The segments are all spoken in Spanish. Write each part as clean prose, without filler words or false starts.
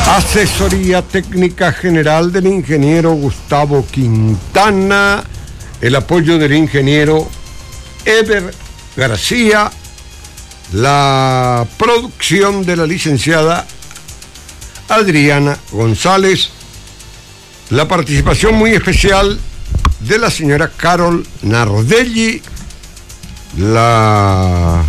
Asesoría técnica general del ingeniero Gustavo Quintana, el apoyo del ingeniero Eber García, la producción de la licenciada Adriana González, la participación muy especial de la señora Carol Nardelli, la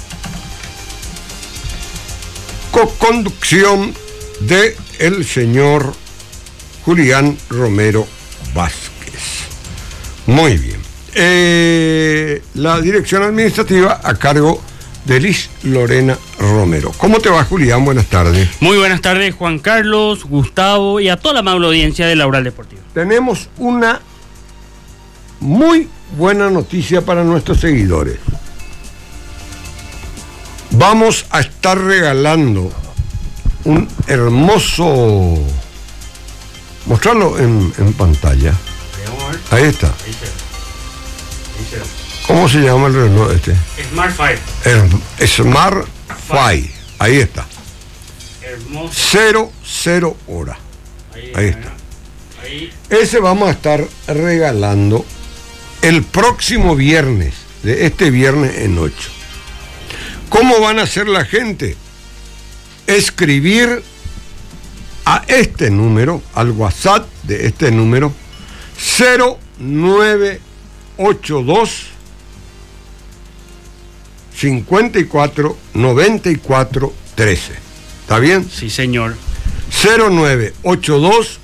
co-conducción de el señor Julián Romero Vázquez. Muy bien. La dirección administrativa a cargo de Liz Lorena Romero. ¿Cómo te va, Julián? Buenas tardes. Muy buenas tardes, Juan Carlos, Gustavo y a toda la amable audiencia de Laural Deportivo. Tenemos una muy buena noticia para nuestros seguidores. Vamos a estar regalando un hermoso... Mostrarlo en pantalla. Ahí está. ¿Cómo se llama el reloj este? Smart Fire. Smart Fire. Ahí está. Hermoso. 00 horas. Ahí está. Ese vamos a estar regalando el próximo viernes, de este viernes en 8. ¿Cómo van a hacer la gente? Escribir a este número, al WhatsApp de este número, 0982 54 94 13. ¿Está bien? Sí, señor. 0982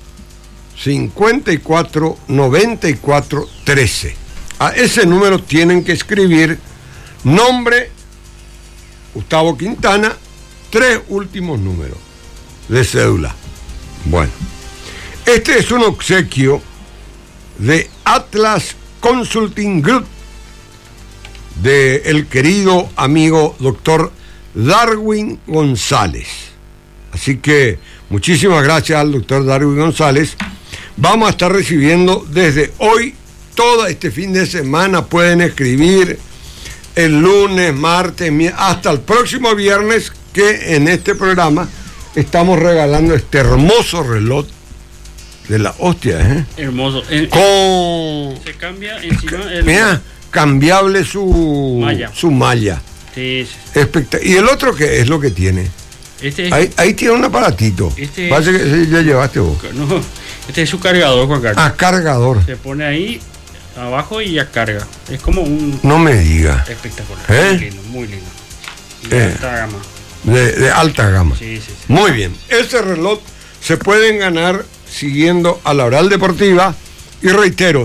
54 94 13. A ese número tienen que escribir nombre, Gustavo Quintana, 3 últimos números de cédula. Bueno, este es un obsequio de Atlas Consulting Group, de el querido amigo doctor Darwin González. Así que muchísimas gracias al doctor Darwin González. Vamos a estar recibiendo desde hoy, todo este fin de semana. Pueden escribir el lunes, martes, hasta el próximo viernes, que en este programa estamos regalando este hermoso reloj de la hostia, ¿eh? Hermoso. Con... Se cambia encima Mira, cambiable su malla. Sí. ¿Y el otro qué es lo que tiene? Ahí tiene un aparatito. Parece que ya llevaste vos. No, este es su cargador, Juan Carlos. Ah, cargador. Se pone ahí abajo y ya carga. Es como un... No me diga. Espectacular. ¿Eh? Muy lindo. De alta gama. De alta gama. Sí. Muy bien. Este reloj se pueden ganar siguiendo a Laural Deportiva. Y reitero,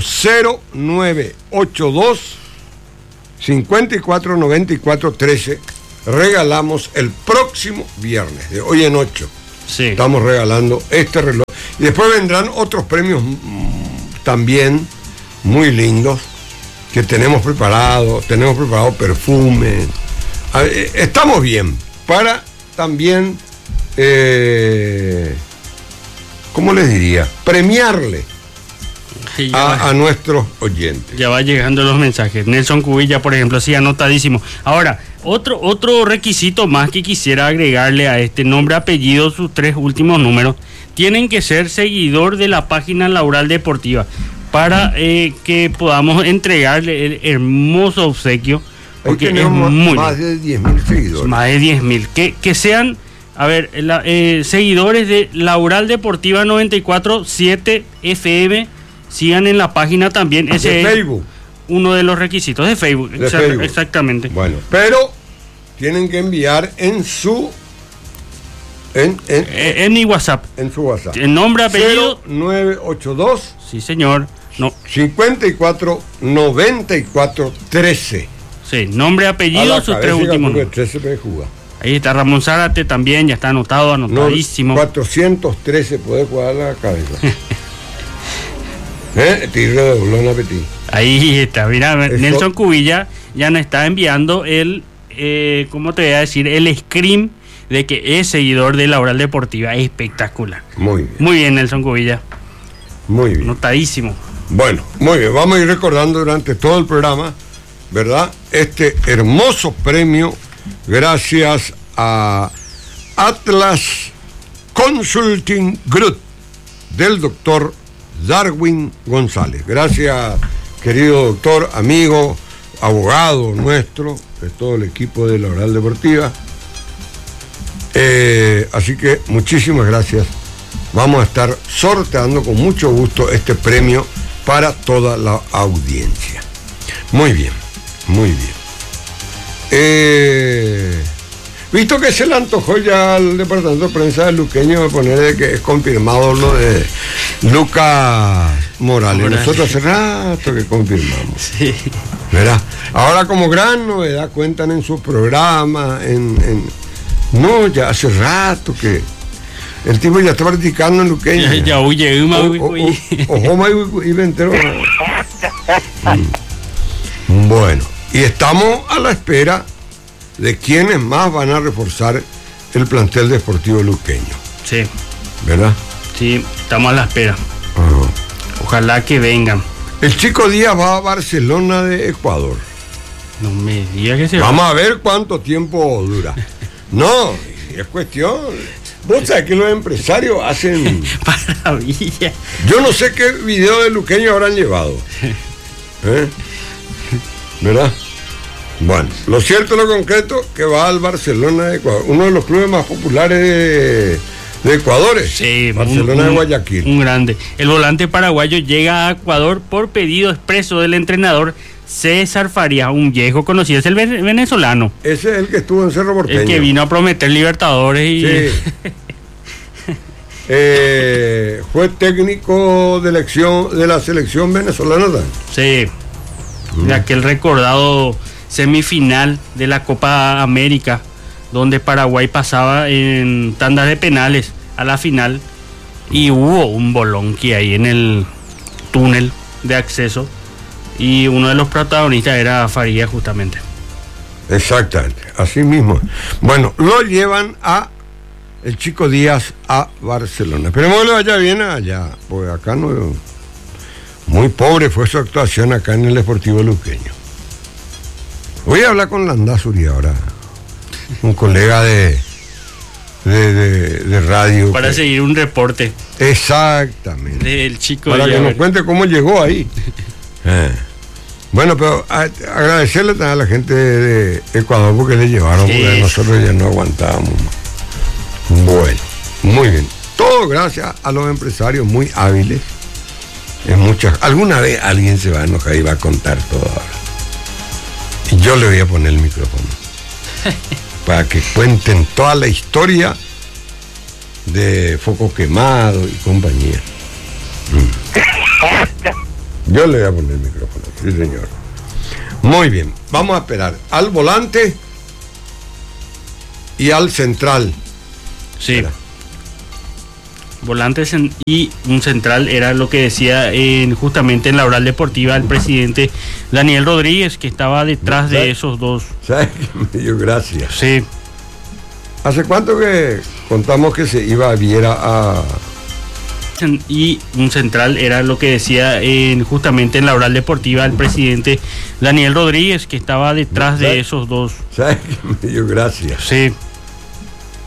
0982 54 94 13. Regalamos el próximo viernes, de hoy en 8. Sí. Estamos regalando este reloj. Y después vendrán otros premios también muy lindos que tenemos preparado. Tenemos preparado perfumes. Estamos bien para también, ¿cómo les diría? Premiarle a nuestros oyentes. Ya va llegando los mensajes. Nelson Cubilla, por ejemplo, sí, anotadísimo. Ahora, otro requisito más que quisiera agregarle a este: nombre, apellido, sus 3 últimos números. Tienen que ser seguidor de la página Laural Deportiva para que podamos entregarle el hermoso obsequio. Porque es muy más de 10.000 seguidores. Más de 10.000. Que sean, a ver, seguidores de Laural Deportiva 94.7 FM. Sigan en la página también. Ese de Facebook. Es uno de los requisitos de Facebook. Facebook. Exactamente. Bueno, pero tienen que enviar en su... En mi WhatsApp. En su WhatsApp. El nombre, apellido. 0982. Sí, señor. No. 54 94 13. Sí, nombre, apellido, sus 3 últimos. 13 me jugar. Ahí está Ramón Zárate también, ya está anotadísimo. 413 puede jugar la cabeza. Tigre de Bolón Apetí. Ahí está, mira, Nelson Cubilla ya nos está enviando el, ¿cómo te voy a decir? El screen de que es seguidor de Laural Deportiva. Espectacular. Muy bien. Muy bien, Nelson Cubilla. Muy bien. Notadísimo. Bueno, muy bien. Vamos a ir recordando durante todo el programa, ¿verdad? Este hermoso premio, gracias a Atlas Consulting Group del doctor Darwin González. Gracias, querido doctor, amigo, abogado nuestro, de todo el equipo de la Oral Deportiva. Así que muchísimas gracias. Vamos a estar sorteando con mucho gusto este premio para toda la audiencia. Muy bien, muy bien. Visto que se le antojó ya al departamento de prensa de Luqueño de poner de que es confirmado lo de Lucas Morales. Nosotros hace rato que confirmamos. Sí. ¿Verdad? Ahora como gran novedad cuentan en su programa, no, ya hace rato que el tipo ya está practicando en Luqueño. Ya huye, y ventero. Bueno, y estamos a la espera de quienes más van a reforzar el plantel deportivo luqueño. Sí. ¿Verdad? Sí, estamos a la espera. Ajá. Ojalá que vengan. El Chico Díaz va a Barcelona de Ecuador. No me digas que se va. Vamos a ver cuánto tiempo dura. No, es cuestión. Vos sabés que los empresarios hacen... Maravilla. Yo no sé qué video de luqueño habrán llevado. ¿Verdad? Bueno, lo cierto, lo concreto, que va al Barcelona de Ecuador, uno de los clubes más populares de Ecuador. Sí, Barcelona de Guayaquil. Un grande. El volante paraguayo llega a Ecuador por pedido expreso del entrenador César Farías, un viejo conocido, es el venezolano. Ese es el que estuvo en Cerro Porteño. El que vino a prometer Libertadores y... Sí. Fue técnico de la selección venezolana también. Sí. De aquel recordado semifinal de la Copa América, donde Paraguay pasaba en tandas de penales a la final y hubo un bolonqui ahí en el túnel de acceso y uno de los protagonistas era Farías justamente. Exactamente, así mismo. Bueno, lo llevan a el Chico Díaz a Barcelona. Esperemos que le vaya bien allá, porque acá no... Muy pobre fue su actuación acá en el Deportivo Luqueño. Voy a hablar con Landazuri ahora, un colega de radio. Para seguir un reporte. Exactamente. Del Chico Para Díaz. que nos cuente cómo llegó ahí. Bueno, pero agradecerle también a la gente de Ecuador porque le llevaron, Sí. porque nosotros ya no aguantábamos más. Bueno, muy bien. Todo gracias a los empresarios muy hábiles. Alguna vez alguien se va a enojar y va a contar todo ahora. Y yo le voy a poner el micrófono para que cuenten toda la historia de Foco Quemado y compañía. Yo le voy a poner el micrófono, sí señor. Muy bien, vamos a esperar al volante y al central. Sí. Espera. Volantes y un central era lo que decía justamente en la oral deportiva el presidente Daniel Rodríguez, que estaba detrás de esos dos. ¿Sabes qué me dio gracia? Sí. ¿Hace cuánto que contamos que se iba a Viera a... Y un central era lo que decía justamente en la oral deportiva el presidente Daniel Rodríguez, que estaba detrás de esos dos. ¿Sabes qué me dio gracia? Sí.